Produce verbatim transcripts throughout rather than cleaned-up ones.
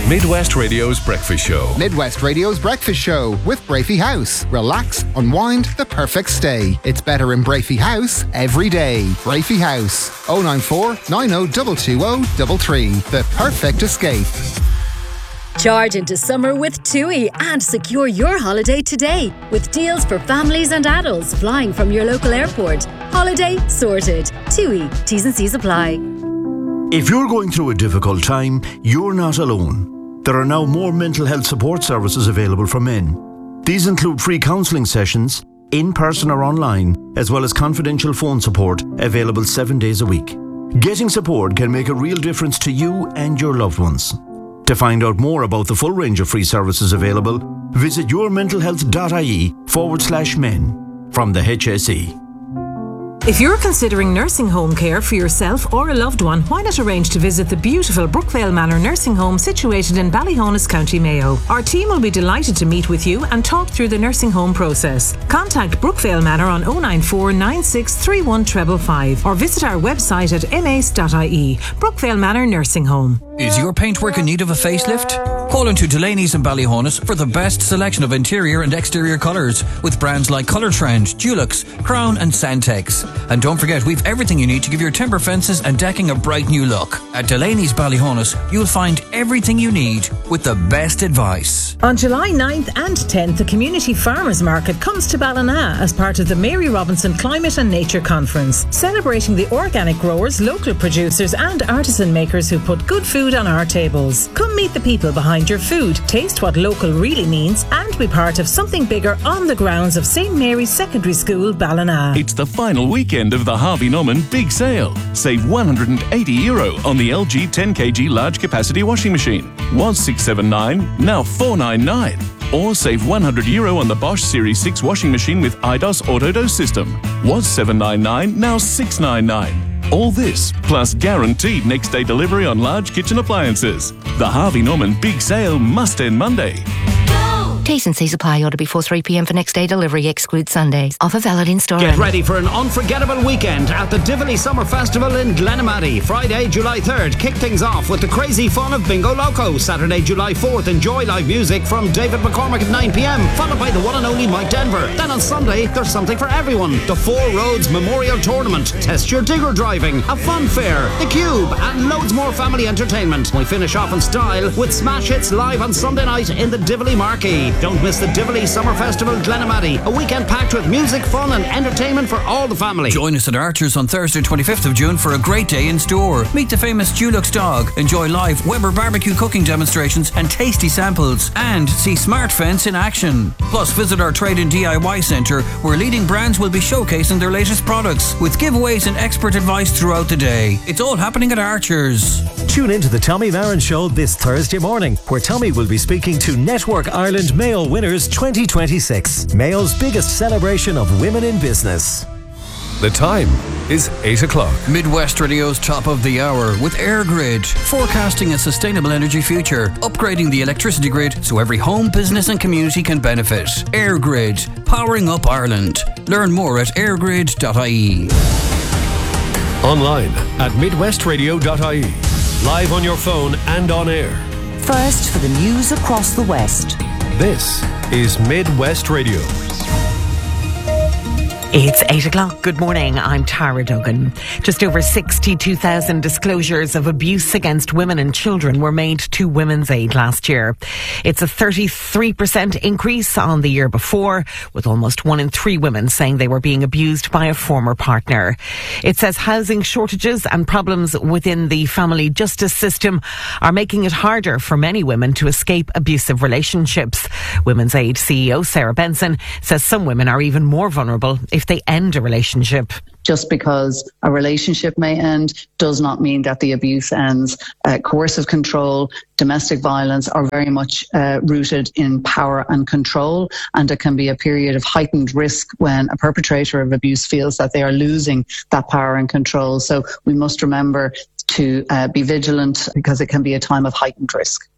Midwest Radio's Breakfast Show. Midwest Radio's Breakfast Show with Brafey House. Relax, unwind, the perfect stay. It's better in Brafey House every day. Brafey House. oh nine four, nine oh two two oh three three. The perfect escape. Charge into summer with TUI and secure your holiday today with deals for families and adults flying from your local airport. Holiday sorted. TUI. T's and C's apply. If you're going through a difficult time, you're not alone. There are now more mental health support services available for men. These include free counselling sessions, in person or online, as well as confidential phone support available seven days a week. Getting support can make a real difference to you and your loved ones. To find out more about the full range of free services available, visit yourmentalhealth.ie forward slash men from the H S E. If you're considering nursing home care for yourself or a loved one, why not arrange to visit the beautiful Brookvale Manor Nursing Home situated in Ballyhonus, County Mayo. Our team will be delighted to meet with you and talk through the nursing home process. Contact Brookvale Manor on oh nine four, nine six three one five five five or visit our website at m a c e dot i e. Brookvale Manor Nursing Home. Is your paintwork in need of a facelift? Call into Delaney's in Ballyhonus for the best selection of interior and exterior colours with brands like Colour Trend, Dulux, Crown and Santex. And don't forget, we've everything you need to give your timber fences and decking a bright new look. At Delaney's Ballyhonus, you'll find everything you need with the best advice. On July ninth and tenth, the Community Farmers Market comes to Ballina as part of the Mary Robinson Climate and Nature Conference, celebrating the organic growers, local producers and artisan makers who put good food on our tables. Come meet the people behind your food, taste what local really means and be part of something bigger on the grounds of Saint Mary's Secondary School, Ballina. It's the final weekend of the Harvey Norman Big Sale. Save one hundred eighty euro on the L G ten kilogram large capacity washing machine. Was six seventy-nine, now four ninety-nine. Or save one hundred euro on the Bosch Series six washing machine with I D O S Autodose system. Was seven ninety-nine, now six ninety-nine. All this, plus guaranteed next day delivery on large kitchen appliances. The Harvey Norman Big Sale must end Monday. T's and C's apply. Order before three p.m. for next day delivery. Exclude Sundays. Offer valid in store. Get ready for an unforgettable weekend at the Tivoli Summer Festival in Glenamaddy. Friday, July third. Kick things off with the crazy fun of Bingo Loco. Saturday, July fourth. Enjoy live music from David McCormick at nine p.m. Followed by the one and only Mike Denver. Then on Sunday, there's something for everyone. The Four Roads Memorial Tournament. Test your digger driving. A fun fair. The Cube. And loads more family entertainment. We finish off in style with Smash Hits live on Sunday night in the Tivoli Marquee. Don't miss the Tivoli Summer Festival Glenamaddy, a weekend packed with music, fun and entertainment for all the family. Join us at Archer's on Thursday twenty-fifth of June for a great day in store. Meet the famous Dulux dog, enjoy live Weber barbecue cooking demonstrations and tasty samples, and see Smart Fence in action. Plus visit our Trade and D I Y Centre where leading brands will be showcasing their latest products with giveaways and expert advice throughout the day. It's all happening at Archer's. Tune in to the Tommy Marin Show this Thursday morning, where Tommy will be speaking to Network Ireland Mayo Winners twenty twenty-six, Mayo's biggest celebration of women in business. The time is eight o'clock. Midwest Radio's top of the hour with EirGrid, forecasting a sustainable energy future, upgrading the electricity grid so every home, business and community can benefit. EirGrid, powering up Ireland. Learn more at airgrid dot I E. Online at midwest radio dot I E. Live on your phone and on air. First for the news across the West. This is Midwest Radio. It's eight o'clock. Good morning. I'm Tara Duggan. Just over sixty-two thousand disclosures of abuse against women and children were made to Women's Aid last year. It's a thirty-three percent increase on the year before, with almost one in three women saying they were being abused by a former partner. It says housing shortages and problems within the family justice system are making it harder for many women to escape abusive relationships. Women's Aid C E O Sarah Benson says some women are even more vulnerable if they end a relationship. Just because a relationship may end does not mean that the abuse ends. Uh, coercive control, domestic violence are very much uh, rooted in power and control, and it can be a period of heightened risk when a perpetrator of abuse feels that they are losing that power and control. So we must remember to uh, be vigilant, because it can be a time of heightened risk.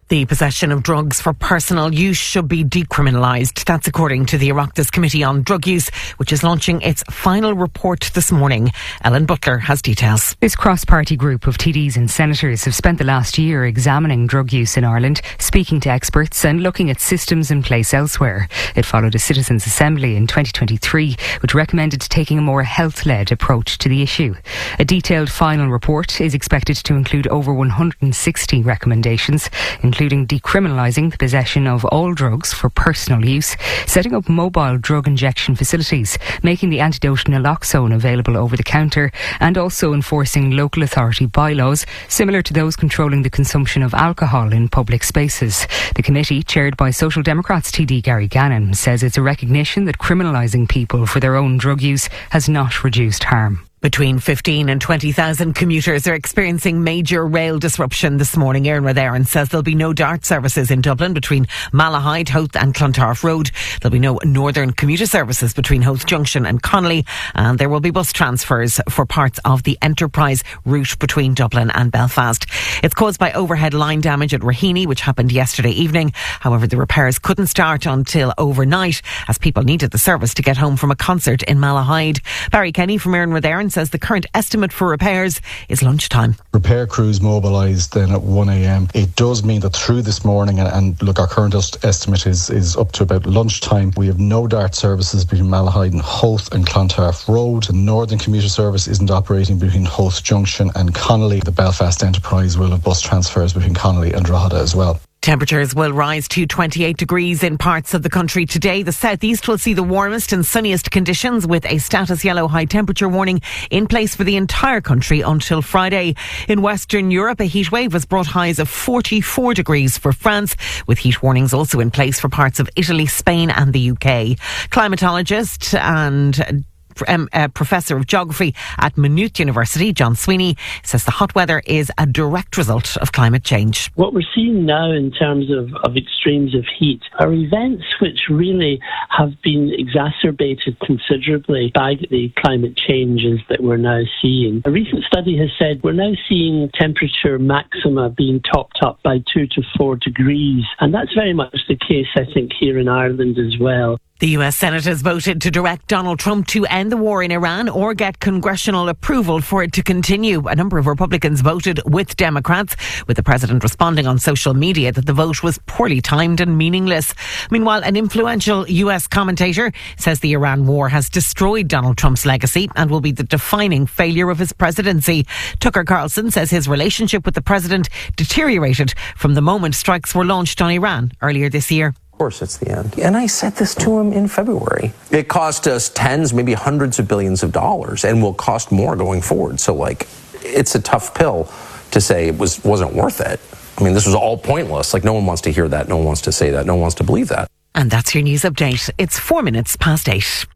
The possession of drugs for personal use should be decriminalised. That's according to the Oireachtas Committee on Drug Use, which is launching its final report this morning. Ellen Butler has details. This cross-party group of T Ds and senators have spent the last year examining drug use in Ireland, speaking to experts and looking at systems in place elsewhere. It followed a citizens' assembly in twenty twenty-three, which recommended taking a more health-led approach to the issue. A detailed final report is expected to include over one hundred sixty recommendations, including decriminalising the possession of all drugs for personal use, setting up mobile drug injection facilities, making the antidote naloxone available over the counter, and also enforcing local authority bylaws similar to those controlling the consumption of alcohol in public spaces. The committee, chaired by Social Democrats T D Gary Gannon, says it's a recognition that criminalising people for their own drug use has not reduced harm. Between fifteen and twenty thousand commuters are experiencing major rail disruption this morning. Éireann Rotharan says there'll be no DART services in Dublin between Malahide, Howth and Clontarf Road. There'll be no northern commuter services between Howth Junction and Connolly, and there will be bus transfers for parts of the Enterprise route between Dublin and Belfast. It's caused by overhead line damage at Raheny, which happened yesterday evening. However, the repairs couldn't start until overnight as people needed the service to get home from a concert in Malahide. Barry Kenny from Éireann Rotharan says the current estimate for repairs is lunchtime. Repair crews mobilised then at one a.m. It does mean that through this morning, and, and look, our current est- estimate is, is up to about lunchtime. We have no DART services between Malahide and Howth and Clontarf Road. The northern commuter service isn't operating between Howth Junction and Connolly. The Belfast Enterprise will have bus transfers between Connolly and Drogheda as well. Temperatures will rise to twenty-eight degrees in parts of the country today. The southeast will see the warmest and sunniest conditions, with a status yellow high temperature warning in place for the entire country until Friday. In Western Europe, a heat wave has brought highs of forty-four degrees for France, with heat warnings also in place for parts of Italy, Spain and the U K. Climatologist and Um, uh, Professor of Geography at Maynooth University, John Sweeney, says the hot weather is a direct result of climate change. What we're seeing now in terms of, of extremes of heat are events which really have been exacerbated considerably by the climate changes that we're now seeing. A recent study has said we're now seeing temperature maxima being topped up by two to four degrees, and that's very much the case, I think, here in Ireland as well. The U S Senate has voted to direct Donald Trump to end the war in Iran or get congressional approval for it to continue. A number of Republicans voted with Democrats, with the president responding on social media that the vote was poorly timed and meaningless. Meanwhile, an influential U S commentator says the Iran war has destroyed Donald Trump's legacy and will be the defining failure of his presidency. Tucker Carlson says his relationship with the president deteriorated from the moment strikes were launched on Iran earlier this year. Of course, it's the end. And I said this to him in February. It cost us tens, maybe hundreds of billions of dollars, and will cost more going forward. So, like, it's a tough pill to say it was, wasn't worth it. I mean, this was all pointless. Like, no one wants to hear that. No one wants to say that. No one wants to believe that. And that's your news update. It's four minutes past eight.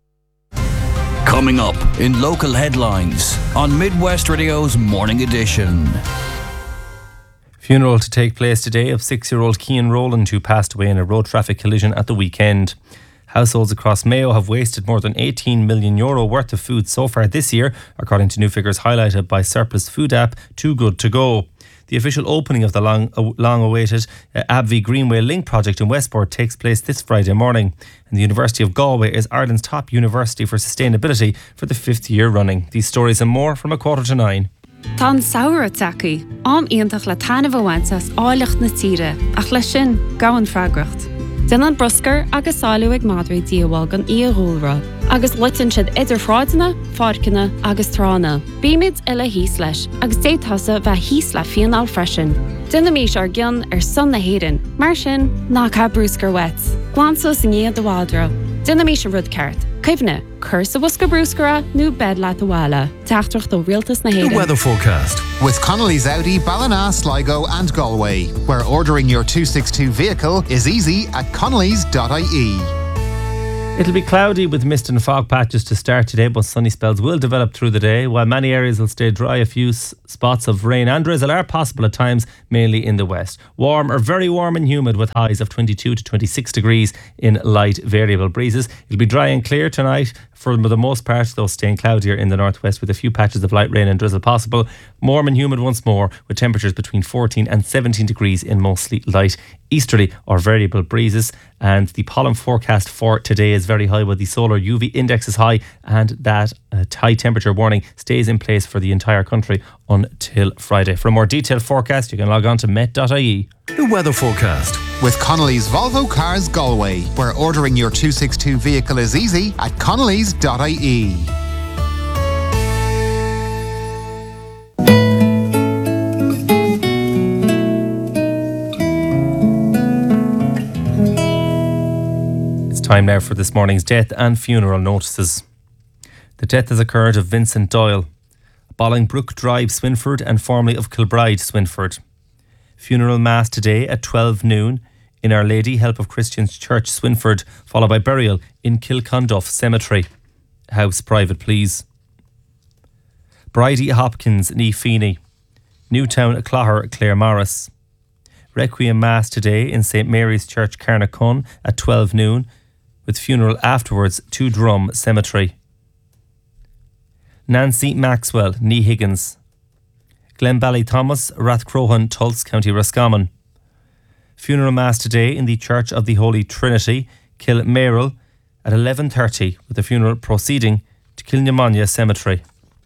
Coming up in local headlines on Midwest Radio's Morning Edition. Funeral to take place today of six-year-old Cian Rowland, who passed away in a road traffic collision at the weekend. Households across Mayo have wasted more than eighteen million euro worth of food so far this year, according to new figures highlighted by surplus food app Too Good To Go. The official opening of the long, uh, long-awaited uh, Abvie Greenway Link project in Westport takes place this Friday morning. And the University of Galway is Ireland's top university for sustainability for the fifth year running. These stories and more from a quarter to nine. Tá saoir acu, am iontach le tainmh bhainteas áileacht na tíre, ach le sin gahan freagracht. Den an broscar agus sáiliú ag madraí díobháil gan íoghúlra, agus litain siad idir fráideanna, fáirceanna agus trána. Bíimiid ile híos leis, agus détasa bheith híos le fianál freisin. Duna mís ar gcionn ar son na héireann, mar sin ná cá brúscar wet. Glansos in iad do bhádra. Duna mís an rud ceart. Caimhne, cursa busca brúscara, nó bed leat bhile. Teachtrach do rialtas na héireann. The weather forecast with Connolly's Audi, Ballina, Sligo and Galway, where ordering your two sixty-two vehicle is easy at connellys dot I E. It'll be cloudy with mist and fog patches to start today, but sunny spells will develop through the day, while many areas will stay dry. A few s- spots of rain and drizzle are possible at times, mainly in the west. Warm or very warm and humid with highs of twenty-two to twenty-six degrees in light variable breezes. It'll be dry and clear tonight for the most part, though staying cloudier in the northwest with a few patches of light rain and drizzle possible. Warm and humid once more, with temperatures between fourteen and seventeen degrees in mostly light easterly or variable breezes. And the pollen forecast for today is very high, with the solar U V index is high, and that uh, high temperature warning stays in place for the entire country until Friday. For a more detailed forecast, you can log on to met dot I E. The weather forecast with Connolly's Volvo Cars Galway, where ordering your two sixty-two vehicle is easy at connellys dot I E. Time now for this morning's death and funeral notices. The death has occurred of Vincent Doyle, Bolingbrook Drive, Swinford, and formerly of Kilbride, Swinford. Funeral mass today at twelve noon in Our Lady Help of Christians Church, Swinford, followed by burial in Kilconduff Cemetery. House private, please. Bridie Hopkins, Ní Feeney, Newtown, Clogher, Clare Morris. Requiem mass today in Saint Mary's Church, Carnacon at twelve noon, with funeral afterwards to Drum Cemetery. Nancy Maxwell, Ní Higgins. Glenbally Thomas, Rathcrohan, Tulse, County Roscommon. Funeral mass today in the Church of the Holy Trinity, Kilmairle, at eleven thirty, with the funeral proceeding to Kilnamanagh Cemetery.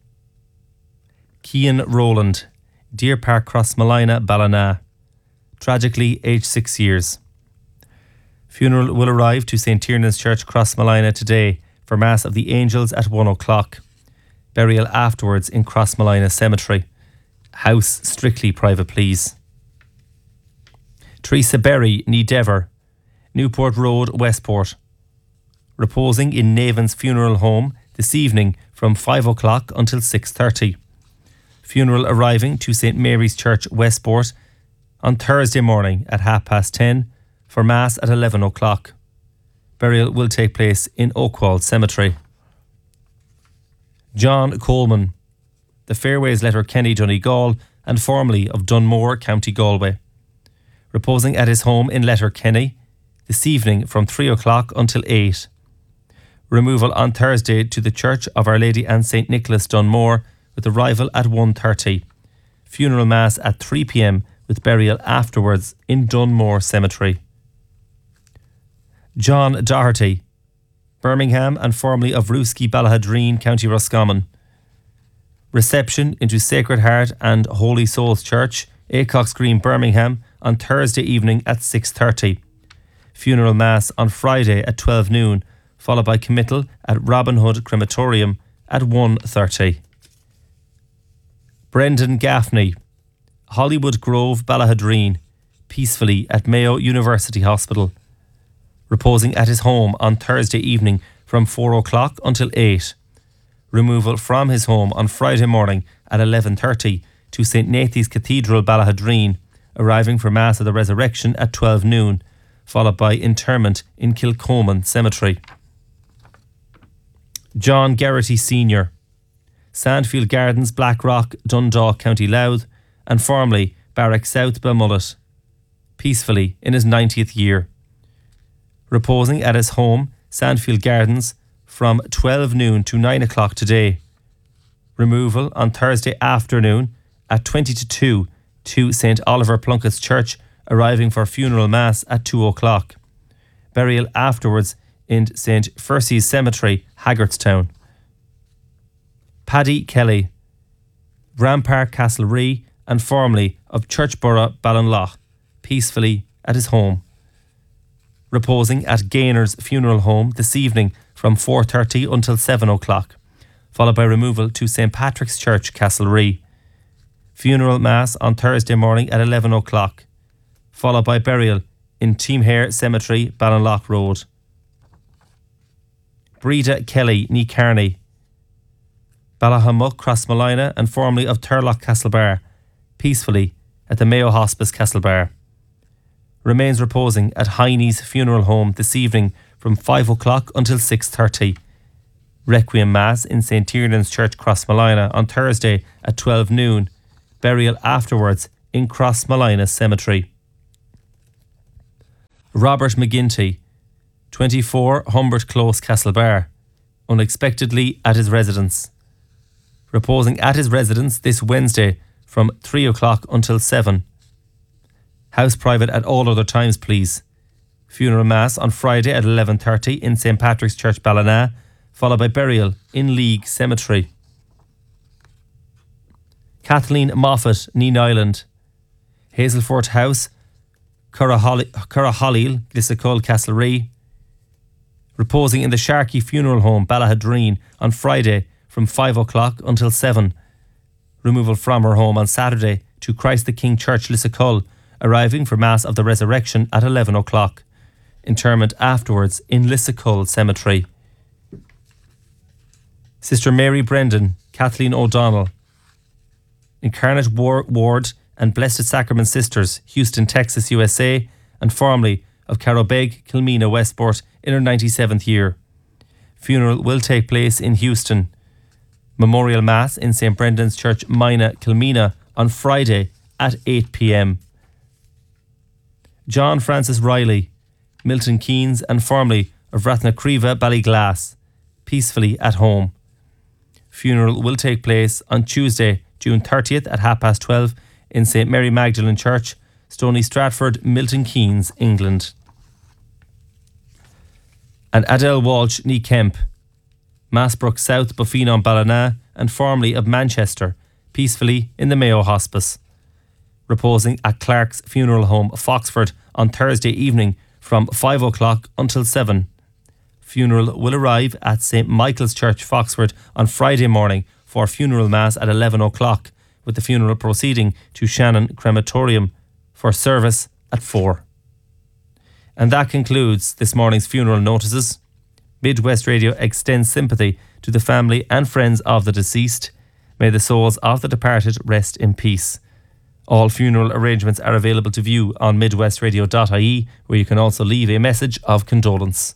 Cian Rowland, Deer Park, Crossmolina, Ballina. Tragically aged six years. Funeral will arrive to Saint Tiernan's Church, Crossmolina today for Mass of the Angels at one o'clock. Burial afterwards in Crossmolina Cemetery. House strictly private, please. Teresa Berry, Ní Dever, Newport Road, Westport. Reposing in Navan's Funeral Home this evening from five o'clock until six thirty. Funeral arriving to Saint Mary's Church, Westport on Thursday morning at half past ten for Mass at eleven o'clock. Burial will take place in Oakwall Cemetery. John Coleman, the Fairways Letterkenny, Donegal, and formerly of Dunmore, County Galway. Reposing at his home in Letterkenny this evening from three o'clock until eight. Removal on Thursday to the Church of Our Lady and Saint Nicholas, Dunmore, with arrival at one thirty. Funeral Mass at three p.m. with burial afterwards in Dunmore Cemetery. John Doherty, Birmingham and formerly of Ruski, Ballahadreen, County Roscommon. Reception into Sacred Heart and Holy Souls Church, Acox Green, Birmingham, on Thursday evening at six thirty. Funeral Mass on Friday at twelve noon, followed by committal at Robin Hood Crematorium at one thirty. Brendan Gaffney, Hollywood Grove, Ballahadreen, peacefully at Mayo University Hospital. Reposing at his home on Thursday evening from four o'clock until eight. Removal from his home on Friday morning at eleven thirty to Saint Nathan's Cathedral, Ballahadreen, arriving for Mass of the Resurrection at twelve noon, followed by interment in Kilcoman Cemetery. John Garrity Senior, Sandfield Gardens, Blackrock, Dundalk, County Louth, and formerly Barrack South, Belmullet, peacefully in his ninetieth year. Reposing at his home, Sandfield Gardens, from twelve noon to nine o'clock today. Removal on Thursday afternoon at twenty to two to Saint Oliver Plunkett's Church, arriving for funeral mass at two o'clock. Burial afterwards in Saint Fursey's Cemetery, Haggartstown. Paddy Kelly, Rampark, Castlerea, and formerly of Churchborough, Ballinlough, peacefully at his home. Reposing at Gainer's Funeral Home this evening from four thirty until seven o'clock, followed by removal to Saint Patrick's Church, Castlerea. Funeral Mass on Thursday morning at eleven o'clock, followed by burial in Teamhare Cemetery, Ballinlough Road. Breda Kelly, Ní Carney, Ballahamuck, Crossmolina, and formerly of Turlock, Castlebar, peacefully at the Mayo Hospice, Castlebar. Remains reposing at Heine's Funeral Home this evening from five o'clock until six thirty. Requiem Mass in Saint Tiernan's Church, Crossmolina, on Thursday at twelve noon. Burial afterwards in Crossmolina Cemetery. Robert McGinty, twenty-four Humbert Close, Castlebar, unexpectedly at his residence. reposing at his residence this Wednesday from three o'clock until seven. House private at all other times, please. Funeral Mass on Friday at eleven thirty in Saint Patrick's Church, Ballina, followed by burial in League Cemetery. Kathleen Moffat, Neen Island. Hazelfort House, Currahalil, Glissacull, Castlerea. Reposing in the Sharkey Funeral Home, Ballahadreen, on Friday from five o'clock until seven. Removal from her home on Saturday to Christ the King Church, Lissacull, arriving for Mass of the Resurrection at eleven o'clock. Interment afterwards in Lissacull Cemetery. Sister Mary Brendan, Kathleen O'Donnell. Incarnate Ward and Blessed Sacrament Sisters, Houston, Texas, U S A, and formerly of Carrobeg, Kilmena, Westport, in her ninety-seventh year. Funeral will take place in Houston. Memorial Mass in Saint Brendan's Church, Mina, Kilmena, on Friday at eight p.m. John Francis Riley, Milton Keynes, and formerly of Rathnacreva, Ballyglass, peacefully at home. Funeral will take place on Tuesday, June thirtieth at half past twelve in Saint Mary Magdalene Church, Stony Stratford, Milton Keynes, England. And Adele Walsh, ní Kemp, Massbrook South, Buffino, Ballina, and formerly of Manchester, peacefully in the Mayo Hospice. Reposing at Clark's Funeral Home, Foxford, on Thursday evening from five o'clock until seven. Funeral will arrive at Saint Michael's Church, Foxford, on Friday morning for funeral mass at eleven o'clock, with the funeral proceeding to Shannon Crematorium for service at four. And that concludes this morning's funeral notices. Midwest Radio extends sympathy to the family and friends of the deceased. May the souls of the departed rest in peace. All funeral arrangements are available to view on midwest radio dot I E, where you can also leave a message of condolence.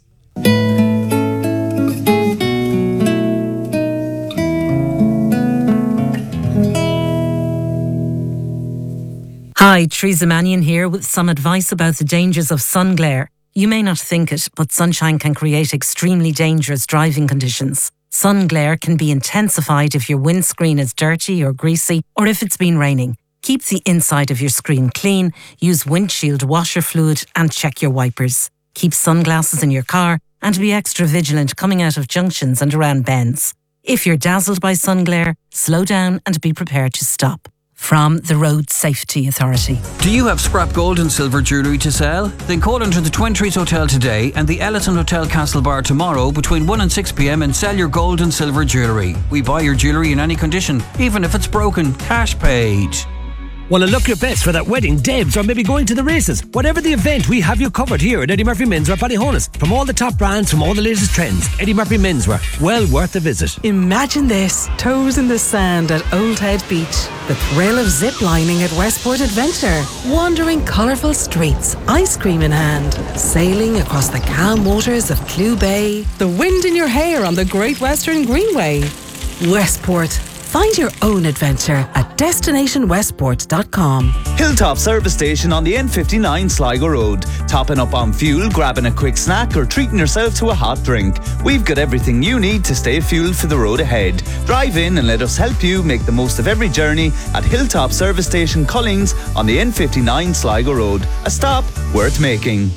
Hi, Teresa Mannion here with some advice about the dangers of sun glare. You may not think it, but sunshine can create extremely dangerous driving conditions. Sun glare can be intensified if your windscreen is dirty or greasy, or if it's been raining. Keep the inside of your screen clean, use windshield washer fluid, and check your wipers. Keep sunglasses in your car and be extra vigilant coming out of junctions and around bends. If you're dazzled by sun glare, slow down and be prepared to stop. From the Road Safety Authority. Do you have scrap gold and silver jewellery to sell? Then call into the Twin Trees Hotel today and the Ellison Hotel Castlebar tomorrow between one and six p.m. and sell your gold and silver jewellery. We buy your jewellery in any condition, even if it's broken. Cash paid. Want to look your best for that wedding, Debs, or maybe going to the races? Whatever the event, we have you covered here at Eddie Murphy Menswear Ballyhonus. From all the top brands, from all the latest trends, Eddie Murphy Menswear, well worth a visit. Imagine this, toes in the sand at Old Head Beach, the thrill of zip-lining at Westport Adventure, wandering colourful streets, ice cream in hand, sailing across the calm waters of Clew Bay, the wind in your hair on the Great Western Greenway. Westport. Find your own adventure at destination westport dot com. Hilltop Service Station on the N fifty-nine Sligo Road. Topping up on fuel, grabbing a quick snack or treating yourself to a hot drink. We've got everything you need to stay fueled for the road ahead. Drive in and let us help you make the most of every journey at Hilltop Service Station Cullings on the N fifty-nine Sligo Road. A stop worth making.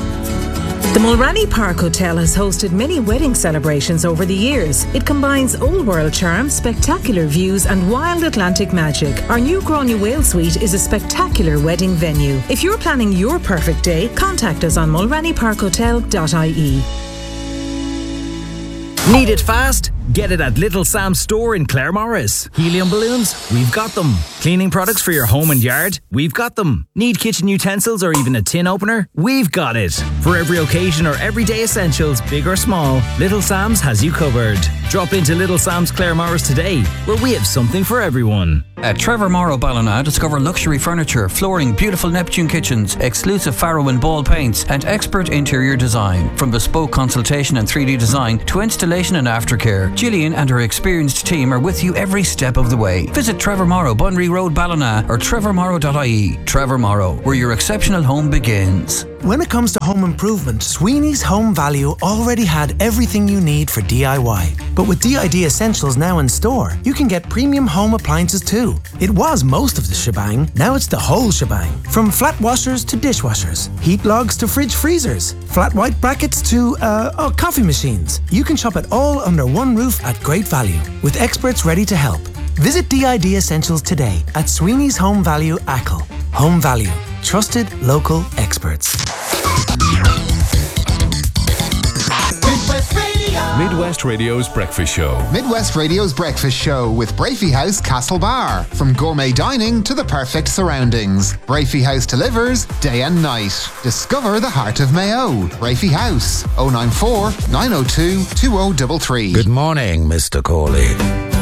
The Mulranny Park Hotel has hosted many wedding celebrations over the years. It combines old world charm, spectacular views and wild Atlantic magic. Our new Gráinne Whale Suite is a spectacular wedding venue. If you're planning your perfect day, contact us on mulranny park hotel dot I E. Need it fast? Get it at Little Sam's store in Claremorris. Helium balloons? We've got them. Cleaning products for your home and yard? We've got them. Need kitchen utensils or even a tin opener? We've got it. For every occasion or everyday essentials, big or small, Little Sam's has you covered. Drop into Little Sam's Claremorris today, where we have something for everyone. At Trevor Morrow Ballina, discover luxury furniture, flooring, beautiful Neptune kitchens, exclusive Faro and Ball paints, and expert interior design. From bespoke consultation and three D design to installation and aftercare, Gillian and her experienced team are with you every step of the way. Visit Trevor Morrow, Bunry Road, Ballina, or trevor morrow dot I E. Trevor Morrow, where your exceptional home begins. When it comes to home improvement, Sweeney's Home Value already had everything you need for D I Y. But with D I D Essentials now in store, you can get premium home appliances too. It was most of the shebang, now it's the whole shebang. From flat washers to dishwashers, heat logs to fridge freezers, flat white brackets to, uh, oh, coffee machines. You can shop it all under one roof at great value, with experts ready to help. Visit D I D Essentials today at Sweeney's Home Value Ackle. Home Value. Trusted local experts. Midwest Radio. Midwest Radio's Breakfast Show. Midwest Radio's Breakfast Show with Brafey House Castlebar. From gourmet dining to the perfect surroundings, Brafey House delivers day and night. Discover the heart of Mayo. Brafey House, oh nine four, nine oh two, two oh three three. Good morning, Mister Corley.